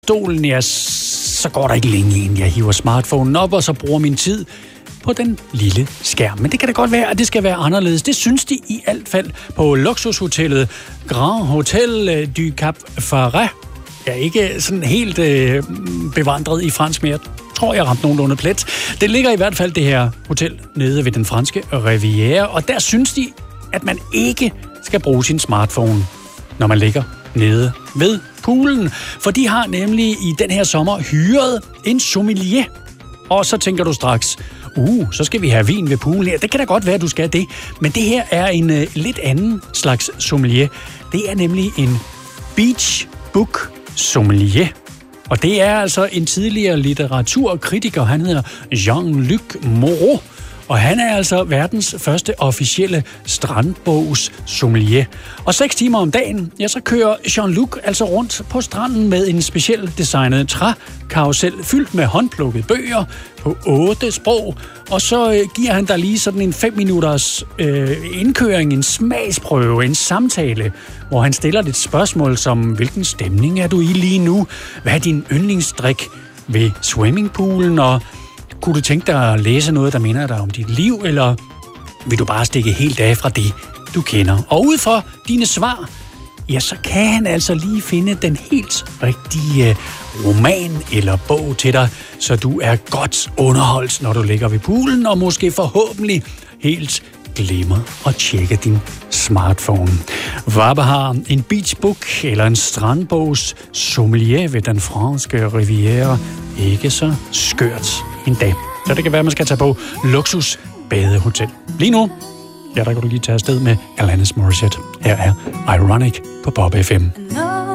stolen, ja, så går der ikke længe inden jeg hiver smartphonen op, og så bruger min tid på den lille skærm. Men det kan da godt være, at det skal være anderledes. Det synes de i alt fald på luksushotellet Grand Hotel du Cap Ferret. Jeg er ikke sådan helt bevandret i fransk mere. Tror jeg ramte nogenlunde plet. Det ligger i hvert fald det her hotel nede ved den franske Riviera, og der synes de, at man ikke skal bruge sin smartphone, når man ligger nede ved poolen. For de har nemlig i den her sommer hyret en sommelier. Og så tænker du straks, så skal vi have vin ved poolen her. Det kan da godt være, at du skal det. Men det her er en lidt anden slags sommelier. Det er nemlig en beach book sommelier. Og det er altså en tidligere litteraturkritiker. Han hedder Jean-Luc Moreau. Og han er altså verdens første officielle strandbogs sommelier. Og 6 timer om dagen, ja, så kører Jean-Luc altså rundt på stranden med en specielt designet trækarusel fyldt med håndplukkede bøger på 8 sprog. Og så giver han dig lige sådan en 5 minutters indkøring, en smagsprøve, en samtale, hvor han stiller dit spørgsmål som, hvilken stemning er du i lige nu? Hvad er din yndlingsdrik ved swimmingpoolen? Og kunne du tænke dig at læse noget, der minder dig om dit liv, eller vil du bare stikke helt af fra det, du kender? Og ud fra dine svar, ja, så kan han altså lige finde den helt rigtige roman eller bog til dig, så du er godt underholdt, når du ligger ved poolen, og måske forhåbentlig helt glemmer at tjekke din smartphone. Hvad har en beachbook eller en strandbogs sommelier ved den franske Riviera ikke så skørt en dag? Så det kan være, at man skal tage på luksus badehotel. Lige nu, ja, der kan du lige tage afsted med Alanis Morissette. Her er Ironic på Pop FM.